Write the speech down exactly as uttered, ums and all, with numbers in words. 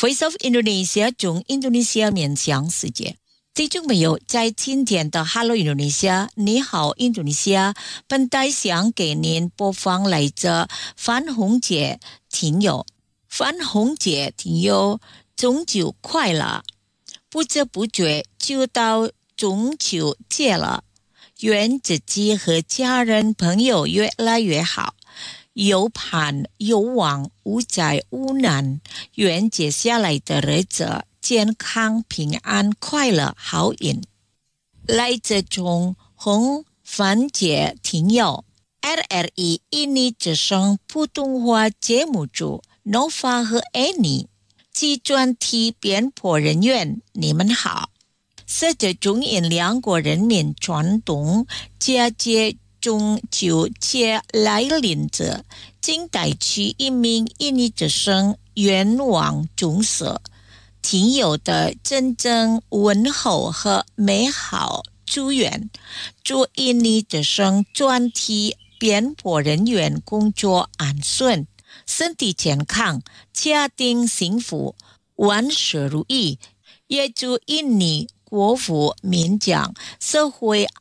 Voice of Indonesia 从印度尼西亚面向世界。听众朋友，在今天的 Hello Indonesia 你好印度尼西亚，本台想给您播放来自范红姐听友。范红姐听友，中秋快乐！不知不觉就到中秋节了，愿自己和家人朋友越来越好，有盼有望，无灾无难，愿接下来的日子健康平安快乐好运。来自中红范姐听友 R R E 印尼之声普通话节目组 Nova 和 Annie 及专题编播人员，你们好。随着中印两国人民传统佳节中秋节来临着，金代区一名印尼之声愿望中社听友的真正问候和美好祝愿，祝印尼之声专题编播人员工作安顺，身体健康，家庭幸福，万事如意，也祝印尼国富民强，社会